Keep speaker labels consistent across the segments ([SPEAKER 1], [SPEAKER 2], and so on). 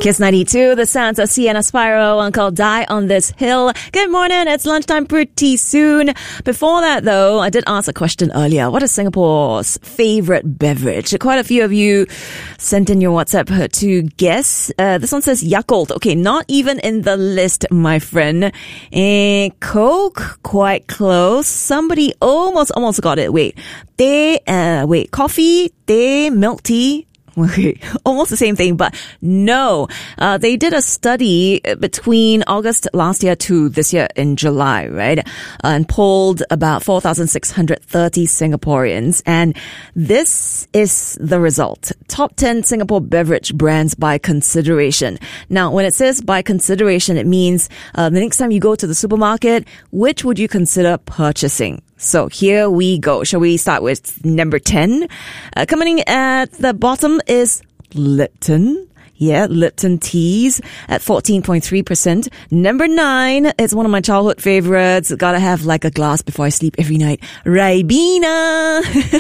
[SPEAKER 1] Kiss 92, the sounds of Sienna Spyro, Uncle Die on This Hill. Good morning, it's lunchtime pretty soon. Before that though, I did ask a question earlier. What is Singapore's favorite beverage? Quite a few of you sent in your WhatsApp to guess. This one says Yakult. Okay, not even in the list, my friend. Coke, quite close. Somebody almost got it. Wait, coffee, milk tea. Okay, almost the same thing, but no. They did a study between August last year to this year in July, right? And polled about 4,630 Singaporeans. And this is the result. Top 10 Singapore beverage brands by consideration. Now, when it says by consideration, it means the next time you go to the supermarket, which would you consider purchasing? So here we go. Shall we start with number 10? Coming at the bottom is Lipton. Yeah, Lipton teas at 14.3%. Number 9, it's one of my childhood favorites. Gotta have like a glass before I sleep every night. Ribena,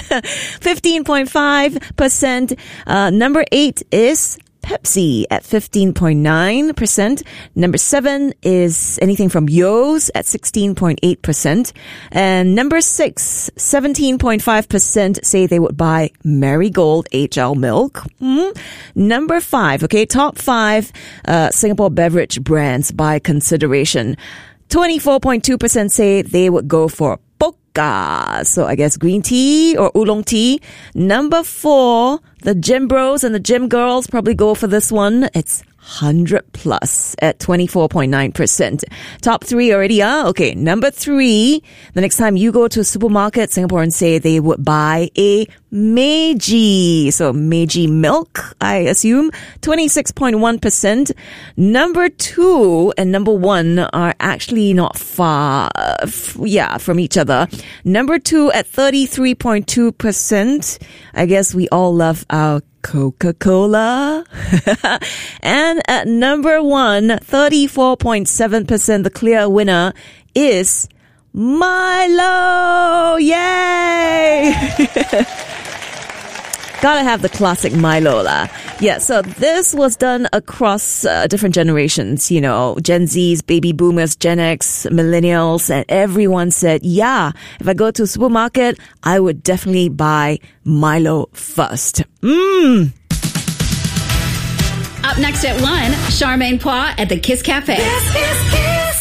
[SPEAKER 1] 15.5%. Number 8 is Pepsi at 15.9%. Number 7 is anything from Yo's at 16.8%. And number 6, 17.5% say they would buy Marigold HL milk. Number 5, okay, top 5 Singapore beverage brands by consideration. 24.2% say they would go for Pokka. So I guess green tea or oolong tea. Number 4, the gym bros and the gym girls probably go for this one. It's 100 plus at 24.9%. Top 3 already are. Okay, number 3, the next time you go to a supermarket, Singaporeans say they would buy a Meiji. So Meiji milk, I assume, 26.1%. Number 2 and number 1 are actually not far, from each other. Number 2 at 33.2%. I guess we all love our Coca-Cola. And at number 1, 34.7%, the clear winner is Milo. Yay! Gotta have the classic Milo lah. Yeah, so this was done across different generations, you know, Gen Zs, baby boomers, Gen X, millennials, and everyone said, yeah, if I go to a supermarket, I would definitely buy Milo first.
[SPEAKER 2] Up next at 1, Charmaine Poir at the Kiss Cafe.
[SPEAKER 3] Kiss.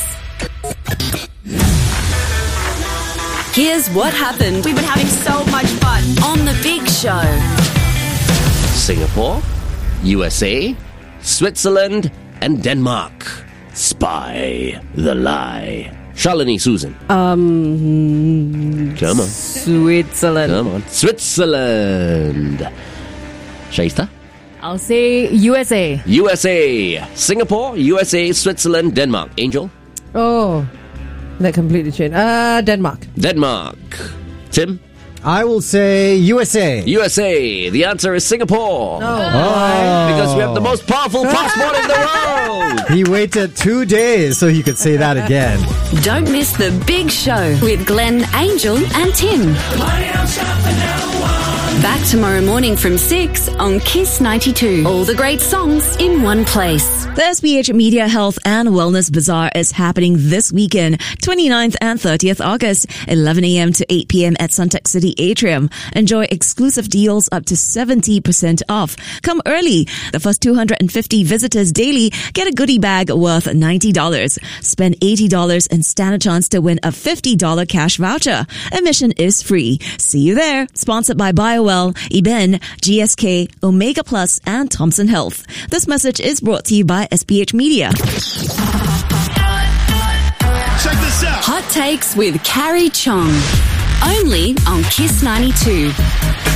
[SPEAKER 4] Here's what happened.
[SPEAKER 3] We've been having so much fun
[SPEAKER 4] on The Big Show.
[SPEAKER 5] Singapore, USA, Switzerland, and Denmark. Spy the lie. Shalini Susan.
[SPEAKER 1] Come
[SPEAKER 5] on.
[SPEAKER 1] Switzerland.
[SPEAKER 5] Come on. Switzerland. Shaista?
[SPEAKER 6] I'll say USA.
[SPEAKER 5] USA. Singapore, USA, Switzerland, Denmark. Angel?
[SPEAKER 6] Oh, that completely changed. Denmark.
[SPEAKER 5] Tim?
[SPEAKER 7] I will say USA.
[SPEAKER 5] USA. The answer is Singapore. Because we have the most powerful passport in the world.
[SPEAKER 7] He waited 2 days so he could say that again.
[SPEAKER 4] Don't miss The Big Show with Glenn, Angel, and Tim. Back tomorrow morning from 6 on Kiss 92. All the great songs in one place.
[SPEAKER 1] The SPH Media Health and Wellness Bazaar is happening this weekend, 29th and 30th August, 11 a.m. to 8 p.m. at Suntec City Atrium. Enjoy exclusive deals up to 70% off. Come early. The first 250 visitors daily get a goodie bag worth $90. Spend $80 and stand a chance to win a $50 cash voucher. Admission is free. See you there. Sponsored by BioWell, Eben, GSK, Omega Plus, and Thompson Health. This message is brought to you by SPH Media.
[SPEAKER 3] Check this out.
[SPEAKER 4] Hot Takes with Carrie Chong. Only on Kiss 92.